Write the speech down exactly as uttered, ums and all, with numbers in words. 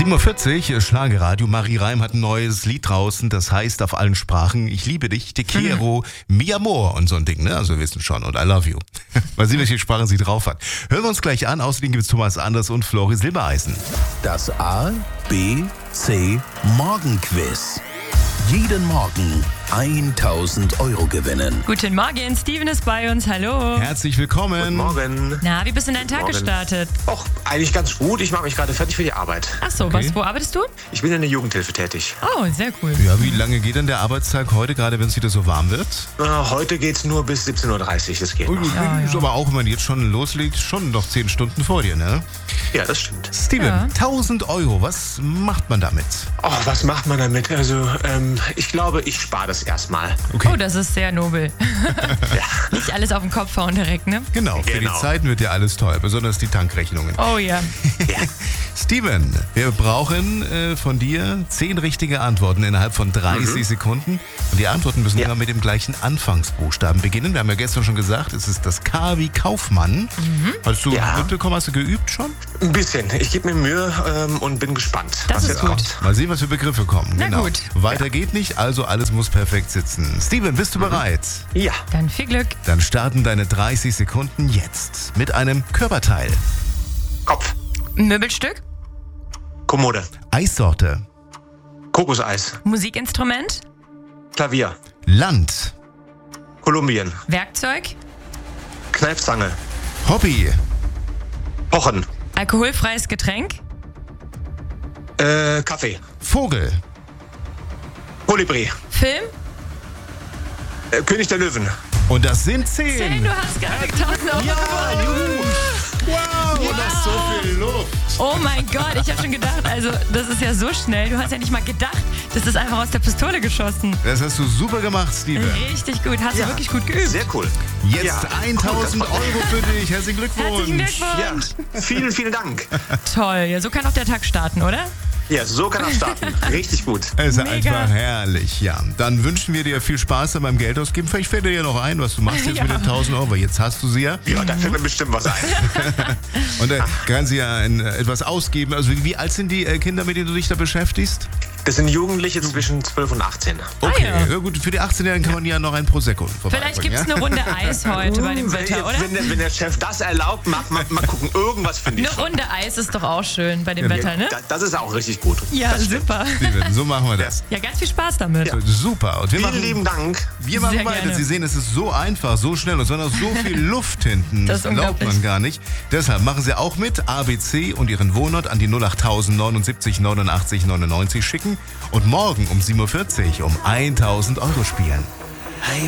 sieben Uhr vierzig, Schlagerradio. Marie Reim hat ein neues Lied draußen, das heißt auf allen Sprachen: Ich liebe dich, te quiero, mhm. mi amor und so ein Ding, ne? Also wir wissen schon, und I love you. Mal sehen, welche Sprachen sie drauf hat. Hören wir uns gleich an. Außerdem gibt es Thomas Anders und Flori Silbereisen. Das A, B, C Morgenquiz. Jeden Morgen tausend Euro gewinnen. Guten Morgen, Steven ist bei uns, hallo. Herzlich willkommen. Guten Morgen. Na, wie bist du in deinen Tag Morgen. gestartet? Och, eigentlich ganz gut. Ich mache mich gerade fertig für die Arbeit. Ach so, Okay. was, wo arbeitest du? Ich bin in der Jugendhilfe tätig. Oh, sehr cool. Ja, wie lange geht denn der Arbeitstag heute, gerade wenn es wieder so warm wird? Na, heute geht's nur bis siebzehn Uhr dreißig, das geht Oh, noch. Ja, ist ja. aber auch, wenn man jetzt schon loslegt, schon noch zehn Stunden vor dir, ne? Ja, das stimmt. Steven, Ja. tausend Euro, was macht man damit? Oh, was macht man damit? Also, ähm, ich glaube, ich spare das erstmal. Okay. Oh, das ist sehr nobel. Nicht alles auf den Kopf hauen direkt, ne? Genau, für Genau. die Zeiten wird ja alles teuer, besonders die Tankrechnungen. Oh ja. Steven, wir brauchen äh, von dir zehn richtige Antworten innerhalb von dreißig Sekunden. Und die Antworten müssen Ja. immer mit dem gleichen Anfangsbuchstaben beginnen. Wir haben ja gestern schon gesagt, es ist das K wie Kaufmann. Hast du Ja. mitbekommen, hast du geübt schon? Ein bisschen. Ich gebe mir Mühe ähm, und bin gespannt, Das was ist jetzt gut. kommt. Mal sehen, was für Begriffe kommen. Na genau. gut. Weiter geht nicht, also alles muss perfekt sitzen. Steven, bist du bereit? Ja, Dann viel Glück. Dann starten deine dreißig Sekunden jetzt mit einem Körperteil. Kopf, Möbelstück, Kommode, Eissorte. Kokoseis, Musikinstrument, Klavier, Land. Kolumbien, Werkzeug, Kneifzange, Hobby. Pochen, alkoholfreies Getränk, äh, Kaffee, Vogel. Kolibri, Film. äh, König der Löwen. Und das sind Hey, zehn. du hast gerade tausend Euro gewonnen. Wow, das ist so viel Luft. Oh mein Gott, ich habe schon gedacht, also das ist ja so schnell. Du hast ja nicht mal gedacht, das ist einfach aus der Pistole geschossen. Das hast du super gemacht, Steven. Richtig gut, hast du Ja. wirklich gut geübt. Sehr cool. Jetzt Ja, tausend cool, das Euro für dich. Herzlichen Glückwunsch. Herzlichen Glückwunsch. Ja, vielen, vielen Dank. Toll, ja, so kann auch der Tag starten, oder? Ja, so kann er starten. Richtig gut. Es ist Mega. einfach herrlich, ja. Dann wünschen wir dir viel Spaß beim Geld ausgeben. Vielleicht fällt dir ja noch ein, was du machst jetzt Ja. mit den tausend Euro. Jetzt hast du sie ja. Ja, da fällt mir bestimmt was ein. Und da kann sie ja ein, etwas ausgeben. Also wie, wie alt sind die äh, Kinder, mit denen du dich da beschäftigst? Das sind Jugendliche zwischen zwölf und achtzehn. Okay, Ah, ja. ja, gut. Für die achtzehnjährigen kann man ja noch ein Prosecco vorbeibringen. Vielleicht gibt es ja? eine Runde Eis heute bei dem Wenn, Wetter, oder? wenn, der, wenn der Chef das erlaubt, mal, mal, mal gucken, irgendwas finde ich Eine schon. Runde Eis ist doch auch schön bei dem Wetter, ne? Da- Das ist auch richtig gut. Ja, Das stimmt. super. Steven, so machen wir das. Ja, ganz viel Spaß damit. Ja. Super. Und wir Vielen machen, lieben Dank. wir machen Sehr weiter. gerne. Sie sehen, es ist so einfach, so schnell und sondern so viel Luft hinten. Das ist glaubt unglaublich. man gar nicht. Deshalb machen Sie auch mit A B C und Ihren Wohnort an die null acht neunundsiebzig neunundachtzig neunundneunzig schicken und morgen um sieben Uhr vierzig um tausend Euro spielen.